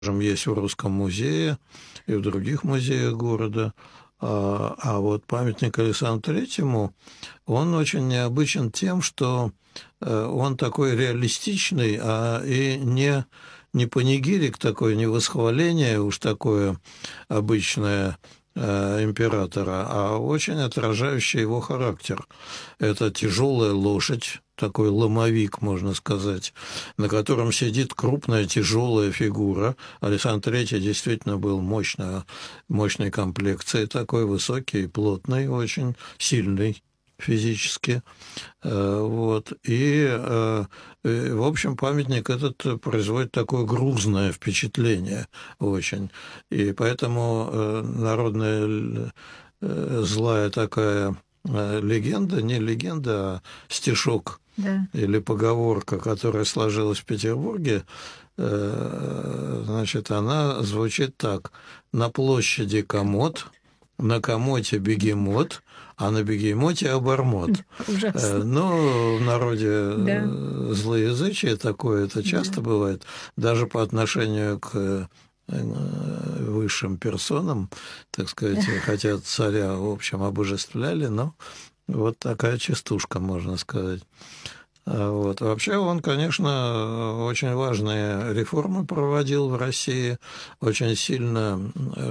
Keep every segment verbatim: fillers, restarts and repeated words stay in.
есть в Русском музее и в других музеях города. А, а вот памятник Александру Третьему, он очень необычен тем, что он такой реалистичный, а и не, не панигирик такой, не восхваление уж такое обычное императора, а очень отражающий его характер. Это тяжелая лошадь, такой ломовик, можно сказать, на котором сидит крупная тяжелая фигура. Александр Третий действительно был мощной, мощной комплекции, такой высокий, плотный, очень сильный физически. Вот. И, в общем, памятник этот производит такое грузное впечатление очень. И поэтому народная злая такая легенда, не легенда, а стишок, да, или поговорка, которая сложилась в Петербурге, значит, она звучит так: на площади комод, на комоте бегемот, а на бегемоте обормот. Ужасно. Ну, в народе, да, злоязычие такое, это часто, да, бывает, даже по отношению к высшим персонам, так сказать, хотя царя, в общем, обожествляли, но вот такая частушка, можно сказать. Вот. Вообще он, конечно, очень важные реформы проводил в России, очень сильно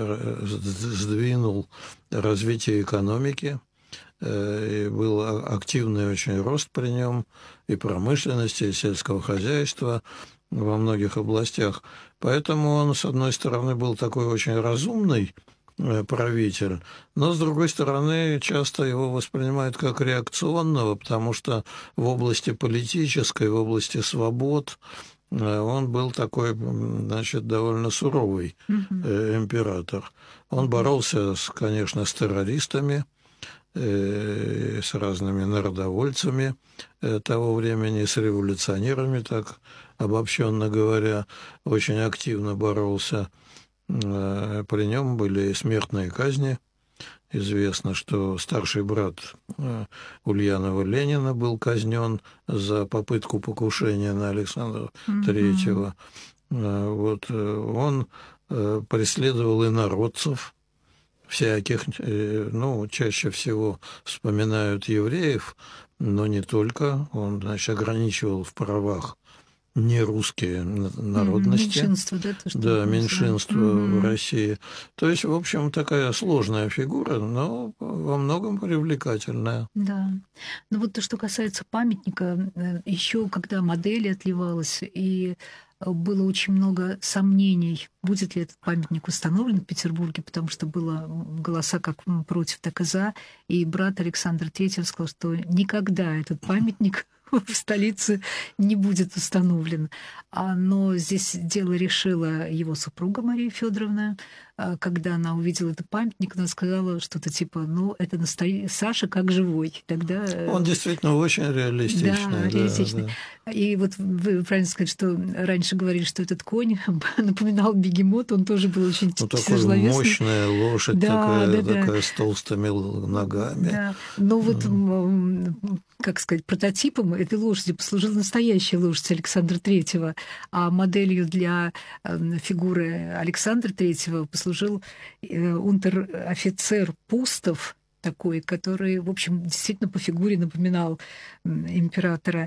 сдвинул развитие экономики, и был активный очень рост при нем и промышленности, и сельского хозяйства во многих областях. Поэтому он, с одной стороны, был такой очень разумный правитель, но, с другой стороны, часто его воспринимают как реакционного, потому что в области политической, в области свобод он был такой, значит, довольно суровый император. Он боролся, с, конечно, с террористами, с разными народовольцами того времени, с революционерами, так обобщенно говоря, очень активно боролся. При нем были смертные казни. Известно, что старший брат Ульянова Ленина был казнен за попытку покушения на Александра Третьего. Mm-hmm. Вот он преследовал инородцев всяких, ну, чаще всего вспоминают евреев, но не только. Он, значит, ограничивал в правах нерусские народности. Меньшинство, да? То, что да, меньшинство mm-hmm. в России. То есть, в общем, такая сложная фигура, но во многом привлекательная. Да. Ну вот то, что касается памятника, еще когда модель отливалась, и было очень много сомнений, будет ли этот памятник установлен в Петербурге, потому что было голоса как против, так и за. И брат Александр Третьего сказал, что никогда этот памятник в столице не будет установлен. Но здесь дело решила его супруга Мария Федоровна. Когда она увидела этот памятник, она сказала что-то типа: ну, это настоящий Саша как живой. Тогда... Он действительно очень реалистичный. Да, реалистичный. Да, да. И вот вы правильно сказали, что раньше говорили, что этот конь напоминал бегемот, он тоже был очень ну, тяжеловесный. Такая мощная лошадь, да, такая, да, такая да. с толстыми ногами. Да. Но вот, mm. как сказать, прототипом этой лошади послужила настоящая лошадь Александра Третьего, а моделью для фигуры Александра Третьего послужил служил унтер-офицер Пустов, такой, который, в общем, действительно по фигуре напоминал императора.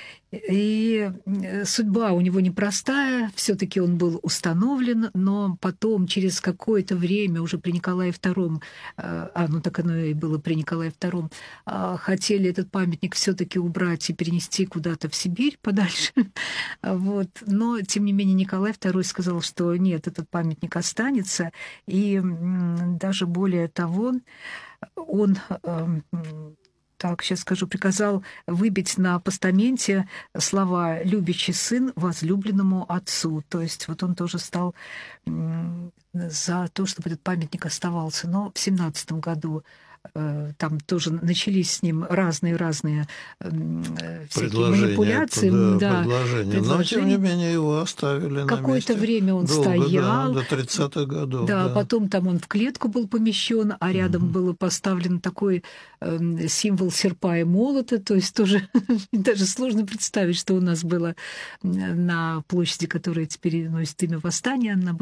И судьба у него непростая, все-таки он был установлен, но потом, через какое-то время, уже при Николае Втором, а ну так оно и было при Николае Втором, хотели этот памятник все-таки убрать и перенести куда-то в Сибирь подальше. Вот. Но, тем не менее, Николай Второй сказал, что нет, этот памятник останется. И даже более того, он... так, сейчас скажу, приказал выбить на постаменте слова «любящий сын возлюбленному отцу». То есть вот он тоже стал за то, чтобы этот памятник оставался. Но в семнадцатом году там тоже начались с ним разные-разные всякие манипуляции. Да, да, предложения. предложения. Но, тем не менее, его оставили на Какое-то месте. время он Долго, стоял. Да, до тридцатых годов. Да, да, потом там он в клетку был помещен, а рядом Мгм. был поставлен такой э, символ серпа и молота. То есть тоже даже сложно представить, что у нас было на площади, которая теперь носит имя Восстания. Она